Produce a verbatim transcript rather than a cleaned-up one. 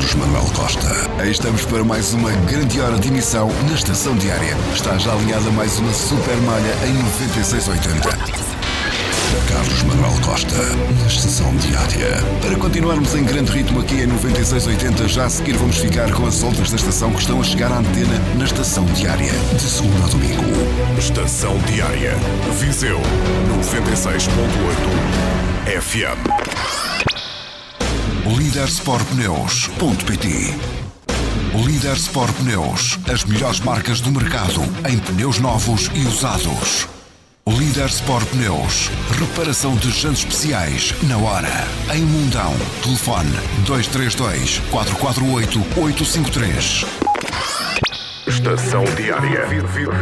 Carlos Manuel Costa. Aí estamos para mais uma grande hora de emissão na Estação Diária. Está já alinhada mais uma super malha em noventa e seis oitenta. Carlos Manuel Costa, na Estação Diária. Para continuarmos em grande ritmo aqui em noventa e seis oitenta, já a seguir vamos ficar com as outras da estação que estão a chegar à antena na Estação Diária, de segunda a domingo. Estação Diária, Viseu, noventa e seis ponto oito F M. Líder Sport Pneus ponto pt. Líder Sport Pneus, as melhores marcas do mercado em pneus novos e usados. Líder Sport Pneus, reparação de jantes especiais na hora. Em Mundão, telefone dois três dois, quatro quatro oito, oito cinco três. Estação Diária.